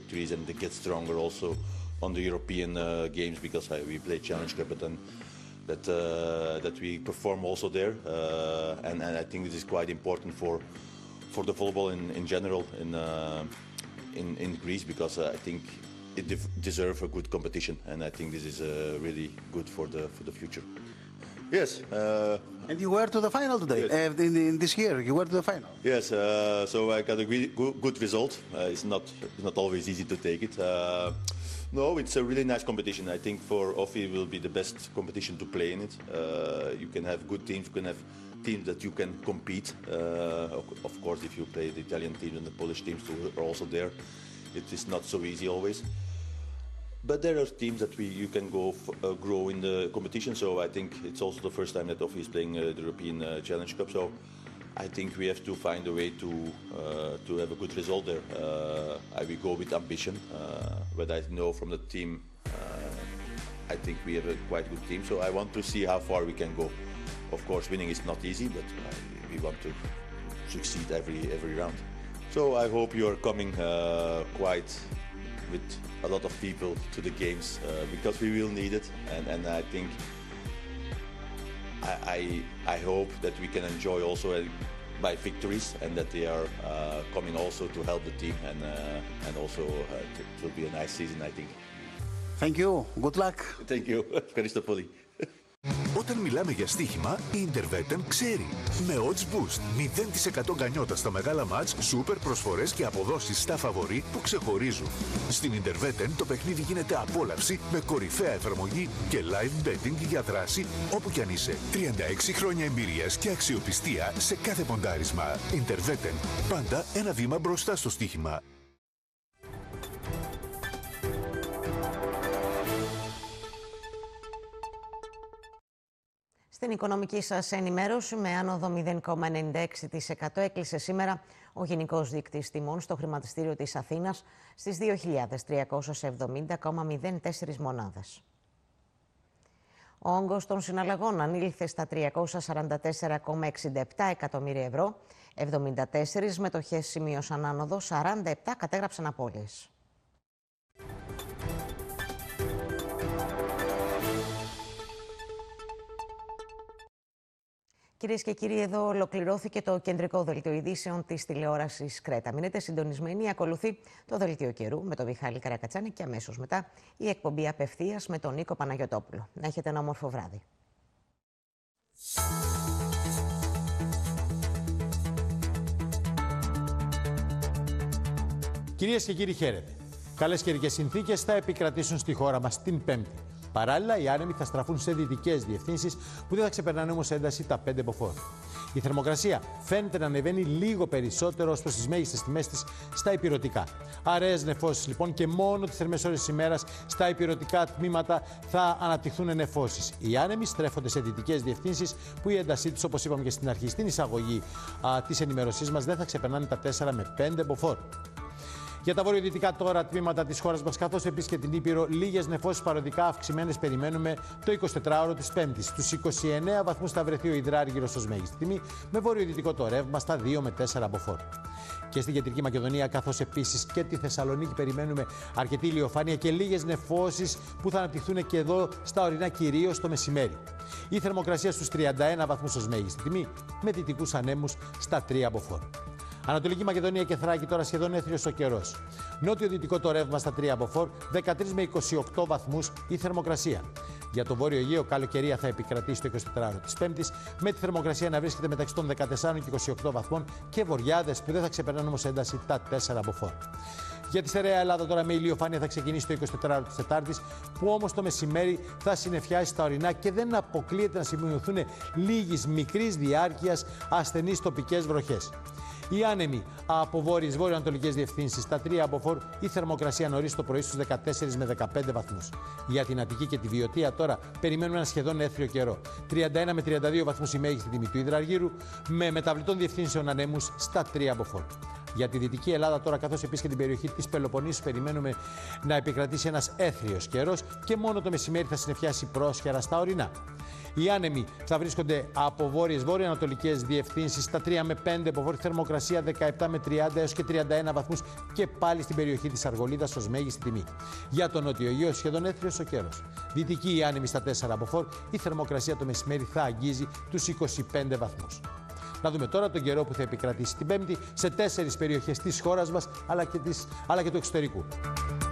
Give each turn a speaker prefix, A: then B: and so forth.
A: victories and get stronger also on the European games, because we play Challenge Cup, but then that we perform also there, and I think this is quite important for the volleyball in general in Greece, because I think it deserves a good competition, and I think this is really good for the future. Yes.
B: And you were to the final today. Yes. In this year, you were to the final.
A: Yes. So I got a good result. It's not always easy to take it. No, it's a really nice competition. I think for OFI it will be the best competition to play in it. You can have good teams. You can have teams that you can compete. Of course, if you play the Italian teams and the Polish teams who are also there, it is not so easy always. But there are teams that you can grow in the competition. So I think it's also the first time that OFI is playing the European Challenge Cup. So I think we have to find a way to have a good result there. I will go with ambition, but I know from the team, I think we have a quite good team. So I want to see how far we can go. Of course, winning is not easy, but we want to succeed every round. So I hope you are coming quite with a lot of people to the games, because we will need it, and I think I hope that we can enjoy also by victories, and that they are coming also to help the team, and also it will be a nice season, I think.
B: Thank you. Good luck.
A: Thank you. Ευχαριστώ πολύ.
C: Όταν μιλάμε για στοίχημα, η Intervetten ξέρει. Με odds boost, 0% γκανιότα στα μεγάλα μάτς, σούπερ προσφορές και αποδόσεις στα φαβορί που ξεχωρίζουν. Στην Intervetten το παιχνίδι γίνεται απόλαυση με κορυφαία εφαρμογή και live betting για δράση όπου κι αν είσαι. 36 χρόνια εμπειρίας και αξιοπιστία σε κάθε ποντάρισμα. Intervetten. Πάντα ένα βήμα μπροστά στο στοίχημα.
D: Στην οικονομική σας ενημέρωση, με άνοδο 0,96% έκλεισε σήμερα ο γενικός δείκτης τιμών στο χρηματιστήριο της Αθήνας στις 2.370,04 μονάδες. Ο όγκος των συναλλαγών ανήλθε στα 344,67 εκατομμύρια ευρώ, 74 μετοχές σημείωσαν άνοδο, 47 κατέγραψαν απώλειες. Κυρίες και κύριοι, εδώ ολοκληρώθηκε το κεντρικό δελτίο ειδήσεων της τηλεόρασης Κρέτα. Μείνετε συντονισμένοι, ακολουθεί το δελτίο καιρού με τον Μιχάλη Καρακατσάνη και αμέσως μετά η εκπομπή Απευθείας με τον Νίκο Παναγιωτόπουλο. Να έχετε ένα όμορφο βράδυ.
E: Κυρίες και κύριοι, χαίρετε. Καλές καιρικές συνθήκες θα επικρατήσουν στη χώρα μας την Πέμπτη. Παράλληλα, οι άνεμοι θα στραφούν σε δυτικές διευθύνσεις που δεν θα ξεπερνάνε όμως ένταση τα 5 μποφόρ. Η θερμοκρασία φαίνεται να ανεβαίνει λίγο περισσότερο ως προς τις μέγιστες τιμές της στα ηπειρωτικά. Αραιές νεφώσεις λοιπόν, και μόνο τις θερμές ώρες της ημέρας στα ηπειρωτικά τμήματα θα αναπτυχθούν νεφώσεις. Οι άνεμοι στρέφονται σε δυτικές διευθύνσεις που η έντασή τους, όπως είπαμε και στην αρχή, στην εισαγωγή της ενημερωσής μας, δεν θα ξεπερνάνε τα 4 με 5 μποφόρ. Για τα βορειοδυτικά τώρα τμήματα της χώρας μας, καθώς επίσης και την Ήπειρο, λίγες νεφώσεις παροδικά αυξημένες περιμένουμε το 24ωρο της Πέμπτης. Στους 29 βαθμούς θα βρεθεί ο υδράργυρος ως μέγιστη τιμή, με βορειοδυτικό το ρεύμα στα 2 με 4 μποφόρ. Και στην Κεντρική Μακεδονία, καθώς επίσης και τη Θεσσαλονίκη, περιμένουμε αρκετή ηλιοφάνεια και λίγες νεφώσεις που θα αναπτυχθούν και εδώ στα ορεινά, κυρίως το μεσημέρι. Η θερμοκρασία στους 31 βαθμούς ως μέγιστη τιμή, με δυτικούς ανέμους στα 3 μποφόρ. Ανατολική Μακεδονία και Θράκη τώρα σχεδόν έθριος ο καιρός. Νότιο-δυτικό το ρεύμα στα 3 μποφόρ, 13 με 28 βαθμούς η θερμοκρασία. Για το Βόρειο Αιγαίο, καλοκαιρία θα επικρατήσει το 24ωρο της Πέμπτης, με τη θερμοκρασία να βρίσκεται μεταξύ των 14 και 28 βαθμών και βοριάδες που δεν θα ξεπερνάνε όμως ένταση τα 4 μποφόρ. Για τη στερεά Ελλάδα τώρα με ηλιοφάνεια θα ξεκινήσει το 24ωρο της Τετάρτης, που όμως το μεσημέρι θα συννεφιάσει στα ορεινά και δεν αποκλείεται να σημειωθούν λίγης μικρής διάρκειας ασθενείς τοπικές βροχές. Οι άνεμοι από βόρειες βορειοανατολικές διευθύνσεις στα 3 μποφόρ, η θερμοκρασία νωρίς το πρωί στους 14 με 15 βαθμούς. Για την Αττική και τη Βιωτία τώρα περιμένουμε ένα σχεδόν έθριο καιρό. 31 με 32 βαθμούς η μέγιστη τιμή του υδραργύρου, με μεταβλητών διευθύνσεων ανέμους στα 3 μποφόρ. Για τη Δυτική Ελλάδα τώρα, καθώς επίσης και την περιοχή της Πελοποννήσου, περιμένουμε να επικρατήσει ένας έθριος καιρός και μόνο το μεσημέρι θα συννεφιάσει πρόσχερα στα ορεινά. Οι άνεμοι θα βρίσκονται από βόρειες βορειοανατολικές διευθύνσεις στα 3 με 5 μποφόρ, θερμοκρασία 17 με 30 έως και 31 βαθμούς και πάλι στην περιοχή της Αργολίδας ως μέγιστη τιμή. Για τον Νότιο Αιγαίο σχεδόν έθριος ο καιρός. Δυτική οι άνεμοι στα 4 μποφόρ, η θερμοκρασία το μεσημέρι θα αγγίζει τους 25 βαθμούς. Να δούμε τώρα τον καιρό που θα επικρατήσει την Πέμπτη σε 4 περιοχές της χώρας μας αλλά και του εξωτερικού.